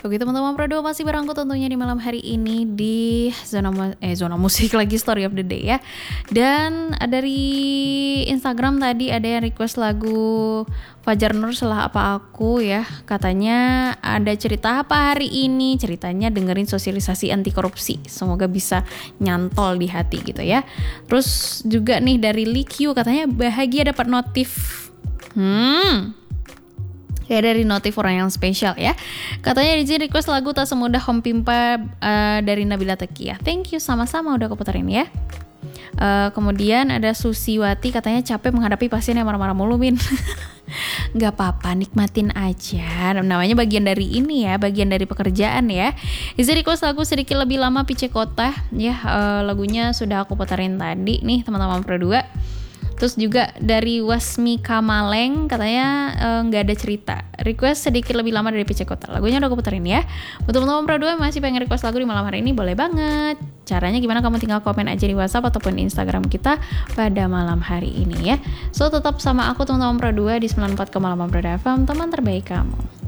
Oke teman-teman Pro2 masih bareng aku tentunya di malam hari ini di zona musik lagi, story of the day ya. Dan dari Instagram tadi ada yang request lagu Fajar Nur Salah Apa Aku ya. Katanya ada cerita apa hari ini, ceritanya dengerin sosialisasi anti korupsi, semoga bisa nyantol di hati gitu ya. Terus juga nih dari Likyu katanya bahagia dapat notif. Ya dari notif orang yang spesial ya. Katanya Rizky request lagu Tak Semudah Home Pimpa dari Nabila Tekia. Thank you, sama-sama udah aku puterin ya. Kemudian ada Susiwati katanya capek menghadapi pasien yang marah-marah mulu Min. Gak apa-apa, nikmatin aja. Namanya bagian dari ini ya, bagian dari pekerjaan ya. Rizky request lagu Sedikit Lebih Lama Pice Kota ya. Lagunya sudah aku puterin tadi nih teman-teman Pro2. Terus juga dari Wasmi Kamaleng katanya nggak ada cerita, request Sedikit Lebih Lama dari PC Kota. Lagunya udah aku puterin ya. Untuk teman-teman Pro2 masih pengen request lagu di malam hari ini, boleh banget. Caranya gimana? Kamu tinggal komen aja di WhatsApp ataupun Instagram kita pada malam hari ini ya. So tetap sama aku teman-teman Pro2 di 94,8 Pro2 FM, teman terbaik kamu.